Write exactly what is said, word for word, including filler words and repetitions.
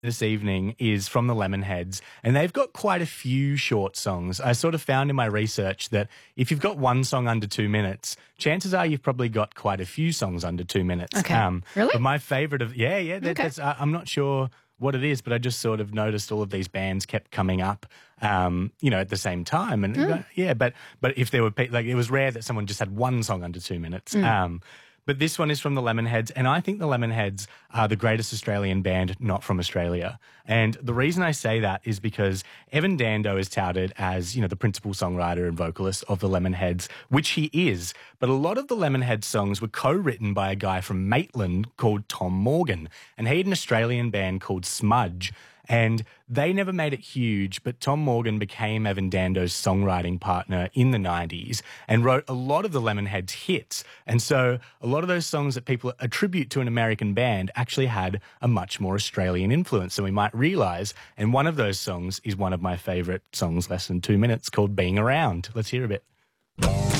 this evening is from the Lemonheads, and they've got quite a few short songs. I sort of found in my research that if you've got one song under two minutes, chances are you've probably got quite a few songs under two minutes. Okay. Um, really? But my favourite of, yeah, yeah, that, okay. that's, uh, I'm not sure what it is, but I just sort of noticed all of these bands kept coming up, um, you know, at the same time. And mm. yeah, but but if there were, like, it was rare that someone just had one song under two minutes. Mm. Um, But this one is from the Lemonheads, and I think the Lemonheads are the greatest Australian band not from Australia. And the reason I say that is because Evan Dando is touted as, you know, the principal songwriter and vocalist of the Lemonheads, which he is. But a lot of the Lemonheads songs were co-written by a guy from Maitland called Tom Morgan, and he had an Australian band called Smudge. And they never made it huge, but Tom Morgan became Evan Dando's songwriting partner in the nineties and wrote a lot of the Lemonheads hits. And so a lot of those songs that people attribute to an American band actually had a much more Australian influence than we might realise. And one of those songs is one of my favourite songs, less than two minutes, called Being Around. Let's hear a bit.